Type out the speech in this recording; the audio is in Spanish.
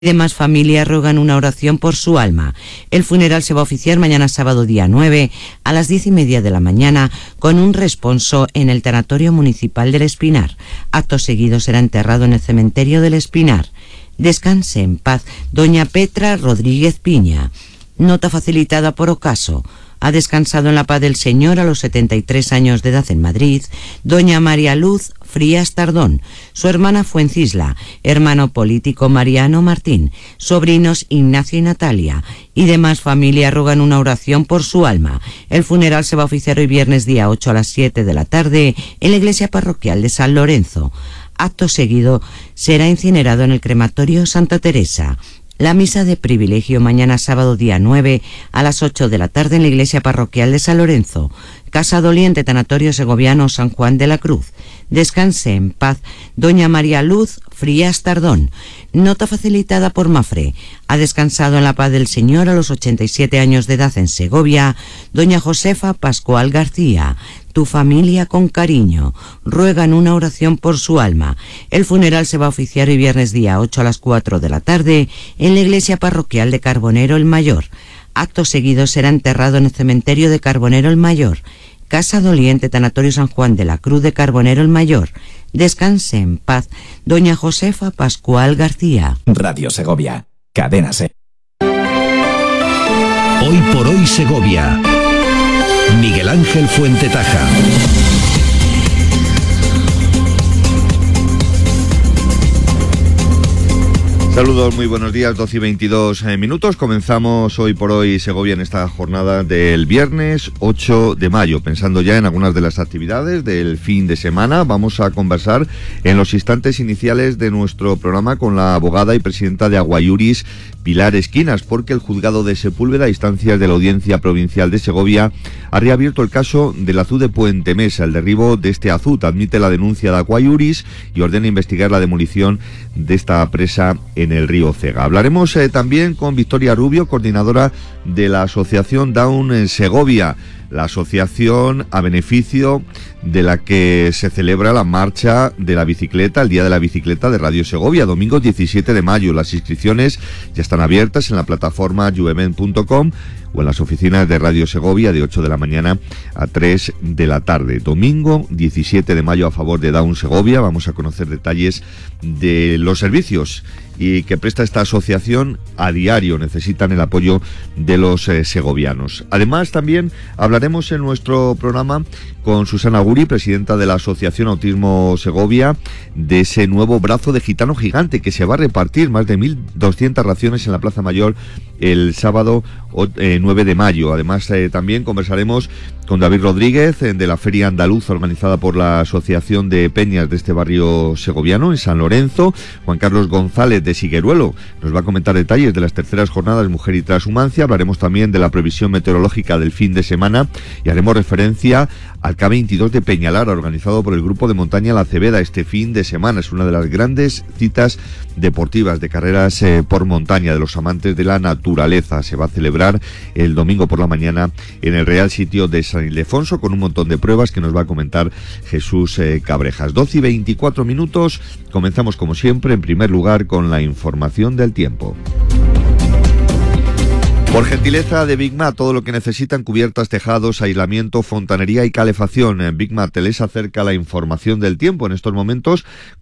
Demás familias rogan una oración por su alma. El funeral se va a oficiar mañana sábado día 9 a las 10:30 de la mañana con un responso en el tanatorio municipal del Espinar. Acto seguido será enterrado en el cementerio del Espinar. Descanse en paz doña Petra Rodríguez Piña. Nota facilitada por ocaso. Ha descansado en la paz del Señor a los 73 años de edad en Madrid doña María Luz Frías Tardón, su hermana Fuencisla, hermano político Mariano Martín, sobrinos Ignacio y Natalia, y demás familias rogan una oración por su alma. El funeral se va a oficiar hoy viernes día 8 a las 7 de la tarde en la iglesia parroquial de San Lorenzo. Acto seguido será incinerado en el crematorio Santa Teresa. La misa de privilegio mañana sábado día 9 a las 8 de la tarde en la iglesia parroquial de San Lorenzo. Casa Doliente, Tanatorio Segoviano San Juan de la Cruz. Descanse en paz doña María Luz Frías Tardón. Nota facilitada por Mafre. Ha descansado en la paz del Señor a los 87 años de edad en Segovia doña Josefa Pascual García. Tu familia con cariño ruegan una oración por su alma. El funeral se va a oficiar hoy viernes día 8 a las 4 de la tarde en la iglesia parroquial de Carbonero el Mayor. Acto seguido será enterrado en el cementerio de Carbonero el Mayor. Casa Doliente, Tanatorio San Juan de la Cruz de Carbonero el Mayor. Descanse en paz doña Josefa Pascual García. Radio Segovia, cadena SER. Hoy por hoy Segovia. Miguel Ángel Fuentetaja. Saludos, muy buenos días, 12 y 22 minutos. Comenzamos hoy por hoy Segovia en esta jornada del viernes 8 de mayo. Pensando ya en algunas de las actividades del fin de semana, vamos a conversar en los instantes iniciales de nuestro programa con la abogada y presidenta de Aguaiuris, Pilar Esquinas, porque el juzgado de Sepúlveda, a instancias de la Audiencia Provincial de Segovia, ha reabierto el caso del azud de Puente Mesa. El derribo de este azud admite la denuncia de Aguaiuris y ordena investigar la demolición de esta presa en el río Cega. Hablaremos también con Victoria Rubio, coordinadora de la Asociación Down en Segovia, la asociación a beneficio de la que se celebra la marcha de la bicicleta, el Día de la Bicicleta de Radio Segovia, domingo 17 de mayo. Las inscripciones ya están abiertas en la plataforma youevent.com o en las oficinas de Radio Segovia de 8 de la mañana a 3 de la tarde. Domingo 17 de mayo a favor de Down Segovia. Vamos a conocer detalles de los servicios y que presta esta asociación a diario. Necesitan el apoyo de los segovianos. Además, también hablaremos en nuestro programa con Susana Guri, presidenta de la Asociación Autismo Segovia, de ese nuevo brazo de gitano gigante que se va a repartir más de 1.200 raciones en la Plaza Mayor el sábado 9 de mayo. Además, también conversaremos con David Rodríguez de la Feria Andaluz organizada por la Asociación de Peñas de este barrio segoviano en San Lorenzo. Juan Carlos González de Sigueruelo nos va a comentar detalles de las terceras jornadas Mujer y Transhumancia. Hablaremos también de la previsión meteorológica del fin de semana y haremos referencia al K22 de Peñalara, organizado por el Grupo de Montaña La Cebeda este fin de semana. Es una de las grandes citas deportivas de carreras por montaña de los amantes de la naturaleza. Se va a celebrar el domingo por la mañana en el Real Sitio de San Ildefonso con un montón de pruebas que nos va a comentar Jesús Cabrejas. 12 y 24 minutos. Comenzamos como siempre en primer lugar con la información del tiempo. Por gentileza de Bigmat, todo lo que necesitan: cubiertas, tejados, aislamiento, fontanería y calefacción. En Bigmat les acerca la información del tiempo en estos momentos.